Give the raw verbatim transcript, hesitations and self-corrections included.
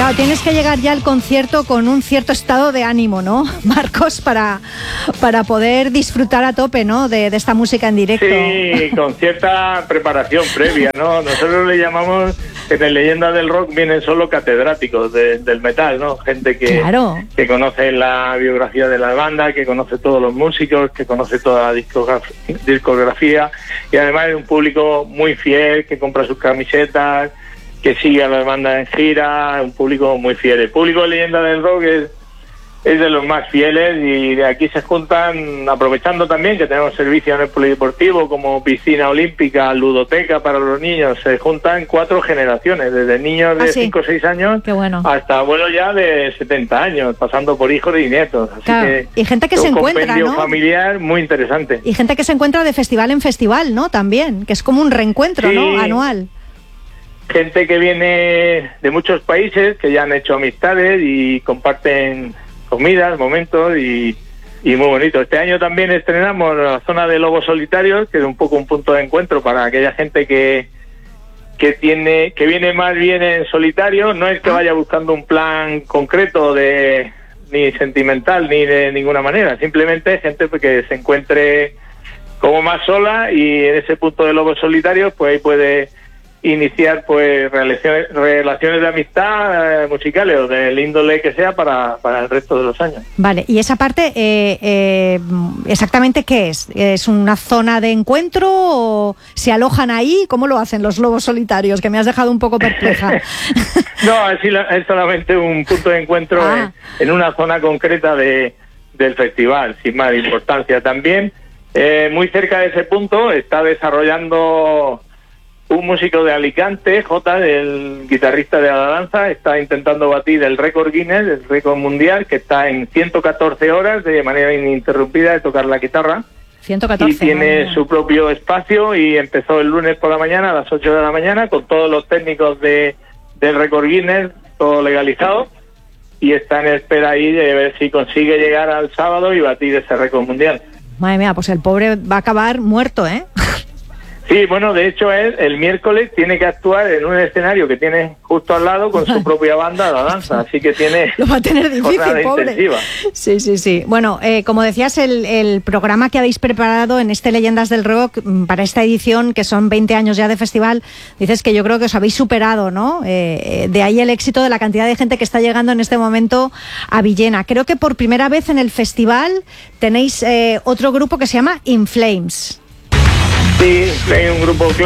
Claro, tienes que llegar ya al concierto con un cierto estado de ánimo, ¿no, Marcos? Para, para poder disfrutar a tope, ¿no? De, de esta música en directo. Sí, con cierta preparación previa, ¿no? Nosotros le llamamos, en el Leyendas del Rock vienen solo catedráticos de, del metal, ¿no? Gente que, claro. que conoce la biografía de la banda, que conoce todos los músicos, que conoce toda la discografía, discografía y además es un público muy fiel, que compra sus camisetas, que sigue a las bandas en gira, un público muy fiel. El público de Leyendas del Rock es, es de los más fieles y de aquí se juntan, aprovechando también que tenemos servicios en el polideportivo como piscina olímpica, ludoteca para los niños, se juntan cuatro generaciones, desde niños de cinco o seis años bueno. hasta abuelos ya de setenta años, pasando por hijos y nietos. Así claro. que y gente que es se un encuentra, compendio ¿no? familiar muy interesante. Y gente que se encuentra de festival en festival, ¿no? También, que es como un reencuentro, sí. ¿no? Anual. Gente que viene de muchos países, que ya han hecho amistades y comparten comidas, momentos y, y muy bonito. Este año también estrenamos la zona de lobos solitarios, que es un poco un punto de encuentro para aquella gente que que tiene que viene más bien en solitario. No es que vaya buscando un plan concreto de ni sentimental ni de ninguna manera, simplemente gente que se encuentre como más sola y en ese punto de lobos solitarios pues ahí puede iniciar pues relaciones, relaciones de amistad eh, musicales o del índole que sea para, para el resto de los años. Vale, y esa parte, eh, eh, ¿exactamente qué es? ¿Es una zona de encuentro o se alojan ahí? ¿Cómo lo hacen los lobos solitarios? Que me has dejado un poco perpleja. No, es, es solamente un punto de encuentro ah. en, en una zona concreta de, del festival, sin más importancia. También, eh, muy cerca de ese punto, está desarrollando un músico de Alicante, J, el guitarrista de la danza, está intentando batir el récord Guinness, el récord mundial, que está en ciento catorce horas de manera ininterrumpida de tocar la guitarra. ciento catorce. Y tiene ¿no? su propio espacio y empezó el lunes por la mañana a las ocho de la mañana con todos los técnicos de del récord Guinness, todo legalizado, y está en espera ahí de ver si consigue llegar al sábado y batir ese récord mundial. Madre mía, pues el pobre va a acabar muerto, ¿eh? Sí, bueno, de hecho él el miércoles tiene que actuar en un escenario que tiene justo al lado con su propia banda, la danza, así que tiene lo va a tener difícil, pobre. Intensiva. Sí, sí, sí. Bueno, eh, como decías, el, el programa que habéis preparado en este Leyendas del Rock para esta edición, que son veinte años ya de festival, dices que yo creo que os habéis superado, ¿no? Eh, de ahí el éxito de la cantidad de gente que está llegando en este momento a Villena. Creo que por primera vez en el festival tenéis eh, otro grupo que se llama In Flames. Sí, hay un grupo claro.